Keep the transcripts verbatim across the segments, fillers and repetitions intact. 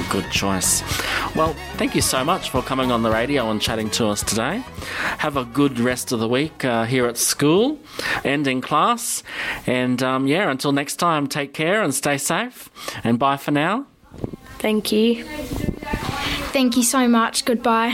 good choice. Well, thank you so much for coming on the radio and chatting to us today. Have a good rest of the week uh, here at school and in class. And, um, yeah, until next time, take care and stay safe. And bye for now. Thank you. Thank you so much. Goodbye.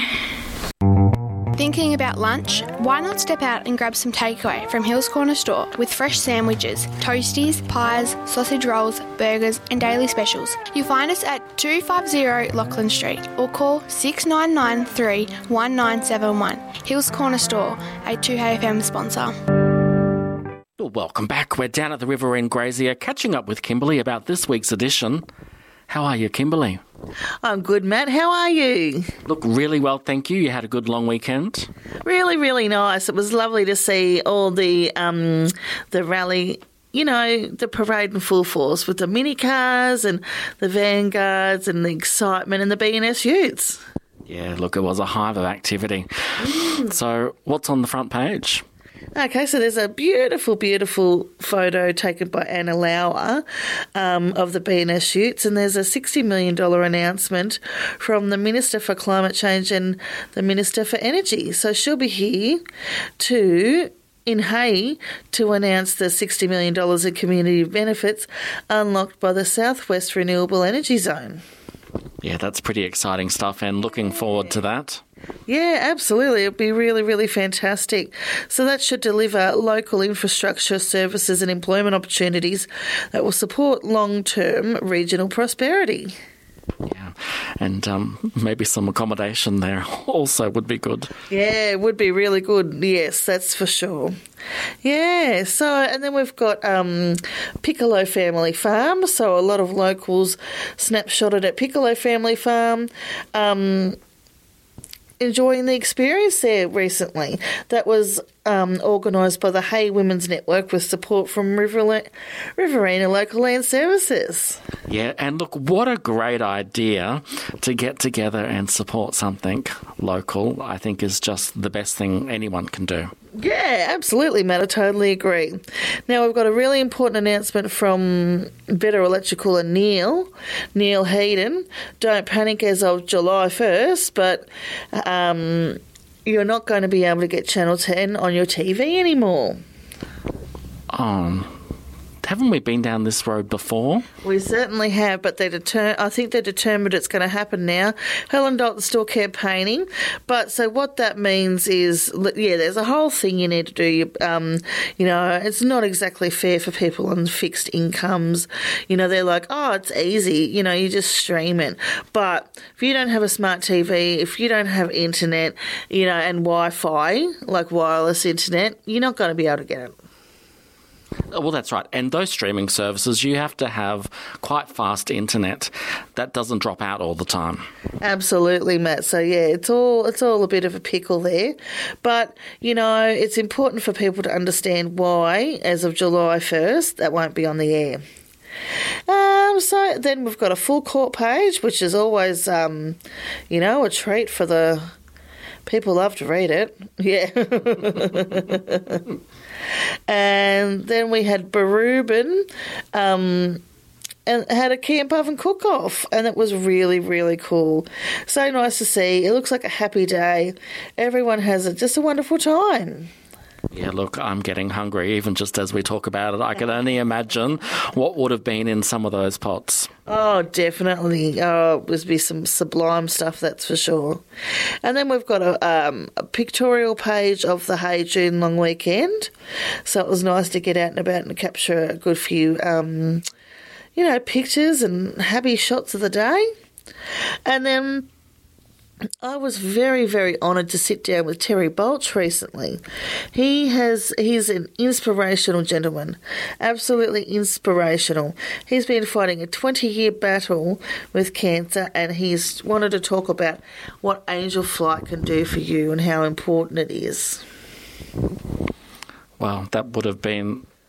Thinking about lunch? Why not step out and grab some takeaway from Hills Corner Store with fresh sandwiches, toasties, pies, sausage rolls, burgers and daily specials. You'll find us at two fifty Lachlan Street or call six nine nine three one nine seven one. Hills Corner Store, a two H F M sponsor. Welcome back. We're down at the Riverine Grazier catching up with Kimberly about this week's edition. How are you, Kimberly? I'm good, Matt. How are you? Look, really well, thank you. You had a good long weekend? Really, really nice. It was lovely to see all the um, the rally, you know, the parade in full force with the mini cars and the vanguards and the excitement and the B N S Utes. Yeah, look, it was a hive of activity. Mm. So what's on the front page? Okay, so there's a beautiful, beautiful photo taken by Anna Lauer um, of the B N S Utes, and there's a sixty million dollars announcement from the Minister for Climate Change and the Minister for Energy. So she'll be here to in Hay to announce the sixty million dollars in community benefits unlocked by the Southwest Renewable Energy Zone. Yeah, that's pretty exciting stuff, and looking forward to that. Yeah, absolutely. It'll be really, really fantastic. So that should deliver local infrastructure, services and employment opportunities that will support long-term regional prosperity. Yeah, and um, maybe some accommodation there also would be good. Yeah, it would be really good. Yes, that's for sure. Yeah, so, and then we've got um, Piccolo Family Farm. So a lot of locals snapshotted at Piccolo Family Farm. Um enjoying the experience there recently. That was um, organised by the Hay Women's Network with support from Riverla- Riverina Local Land Services. Yeah, and look, what a great idea to get together and support something local. I think is just the best thing anyone can do. Yeah, absolutely, Matt. I totally agree. Now, we've got a really important announcement from Better Electrical and Neil, Neil Hayden. Don't panic as of July first, but um, you're not going to be able to get Channel ten on your T V anymore. Um, haven't we been down this road before? We certainly have, but they deter- I think they're determined it's going to happen now. Helen Dalton's still campaigning, but so what that means is, yeah, there's a whole thing you need to do. You, um, you know, it's not exactly fair for people on fixed incomes. You know, they're like, oh, it's easy. You know, you just stream it. But if you don't have a smart T V, if you don't have internet, you know, and Wi-Fi, like wireless internet, you're not going to be able to get it. Well, that's right. And those streaming services, you have to have quite fast internet that doesn't drop out all the time. Absolutely, Matt. So, yeah, it's all it's all a bit of a pickle there. But, you know, it's important for people to understand why, as of July first, that won't be on the air. Um, so then we've got a full court page, which is always, um, you know, a treat for the people. Love to read it. Yeah. And then we had Barubin um, and had a camp oven cook-off, and it was really, really cool. So nice to see. It looks like a happy day. Everyone has a, just a wonderful time. Yeah, look, I'm getting hungry even just as we talk about it. I can only imagine what would have been in some of those pots. Oh, definitely. Oh, it would be some sublime stuff, that's for sure. And then we've got a, um, a pictorial page of the Hay June long weekend. So it was nice to get out and about and capture a good few, um, you know, pictures and happy shots of the day. And then I was very, very honoured to sit down with Terry Bolch recently. He has, he's an inspirational gentleman, absolutely inspirational. He's been fighting a twenty-year battle with cancer, and he's wanted to talk about what Angel Flight can do for you and how important it is. Well, that would have been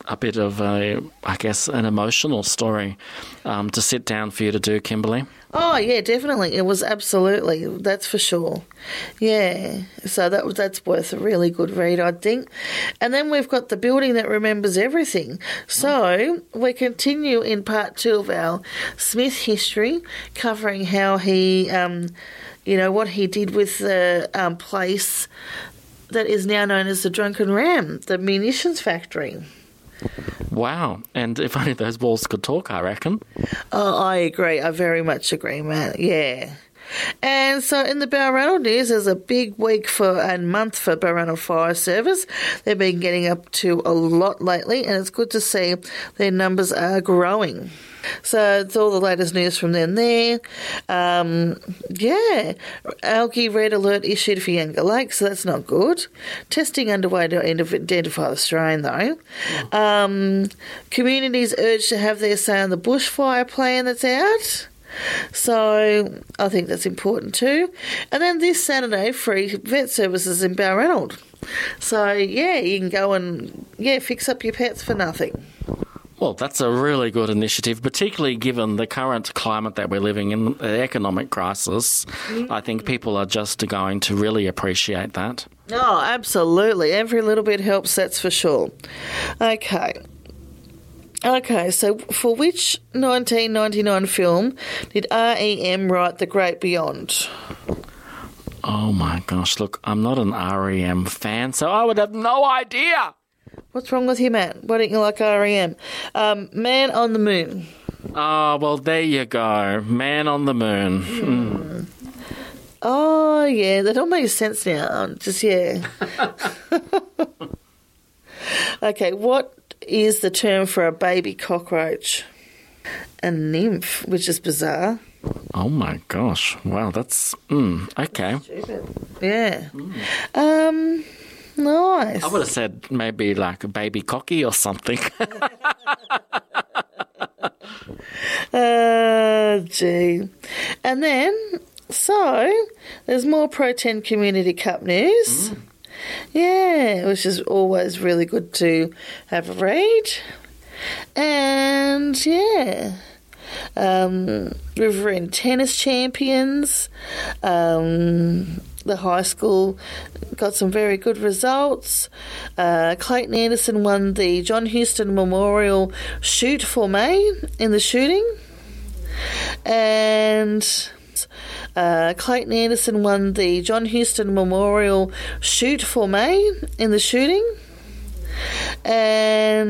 a bit of a, I guess, an emotional story um, to sit down for you to do, Kimberly. Oh, yeah, definitely. It was absolutely, that's for sure. Yeah, so that that's worth a really good read, I think. And then we've got The Building That Remembers Everything. So we continue in part two of our Smith history, covering how he, um, you know, what he did with the um, place that is now known as the Drunken Ram, the munitions factory. Wow. And if only those walls could talk, I reckon. Oh, I agree. I very much agree, Matt. Yeah. And so in the Balranald news, there's a big week for and month for Balranald Fire Service. They've been getting up to a lot lately, and it's good to see their numbers are growing. So it's all the latest news from them there. Um, yeah, algae red alert issued for Younger Lake, so that's not good. Testing underway to identify the strain, though. Um, communities urged to have their say on the bushfire plan that's out. So I think that's important too. And then this Saturday, free vet services in Balranald. So, yeah, you can go and, yeah, fix up your pets for nothing. Well, that's a really good initiative, particularly given the current climate that we're living in, the economic crisis. Mm. I think people are just going to really appreciate that. Oh, absolutely. Every little bit helps, that's for sure. Okay. Okay, so for which nineteen ninety-nine film did R E M write The Great Beyond? Oh, my gosh. Look, I'm not an R E M fan, so I would have no idea. What's wrong with you, Matt? Why don't you like R E M? Um, Man on the Moon. Oh, well, there you go. Man on the Moon. Mm. Oh, yeah, that all makes sense now. Just, yeah. Okay, what is the term for a baby cockroach? A nymph, which is bizarre. Oh, my gosh. Wow, that's... Mm, okay. Stupid. Yeah. Mm. Um... Nice. I would have said maybe like a baby cocky or something. Oh, gee. And then, so, there's more Pro ten Community Cup news. Mm. Yeah, which is always really good to have a read. And, yeah. Um, Riverend tennis champions. Um... The high school got some very good results. Uh, Clayton Anderson won the John Houston Memorial Shoot for May in the shooting. And uh, Clayton Anderson won the John Houston Memorial Shoot for May in the shooting. And